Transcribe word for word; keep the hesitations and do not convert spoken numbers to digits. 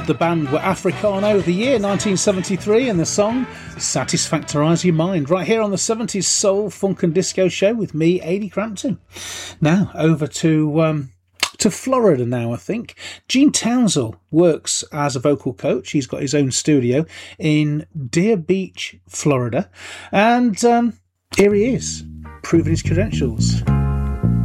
The band were Africano of the year nineteen seventy-three, and the song Satisfactorise Your Mind, right here on the seventies Soul, Funk and Disco Show with me, Ady Crampton. Now over to um, to Florida now, I think. Gene Townsend works as a vocal coach. He's got his own studio in Deer Beach, Florida, and um, here he is, proving his credentials.